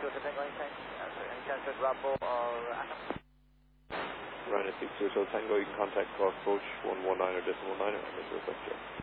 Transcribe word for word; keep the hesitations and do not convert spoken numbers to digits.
two Hotel Tango, any chance, uh, sorry, any chance at Bravo or Atom? Ryanair six two Hotel Tango, you can contact Cross Approach one one nine or decimal nine on this request, Joe.